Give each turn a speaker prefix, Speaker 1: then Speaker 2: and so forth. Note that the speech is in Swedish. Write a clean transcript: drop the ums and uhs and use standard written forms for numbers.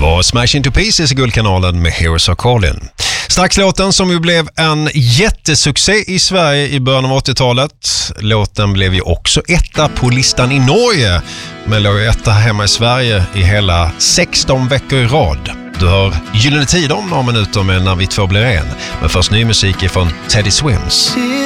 Speaker 1: var Smash Into Pieces i Guldkanalen med Heroes Are Calling. Strax låten som ju blev en jättesuccé i Sverige i början av 80-talet. Låten blev ju också etta på listan i Norge, men låg etta hemma i Sverige i hela 16 veckor i rad. Du hör Gyllene Tider om några minuter med När vi två blir en. Men först ny musik från Teddy Swims.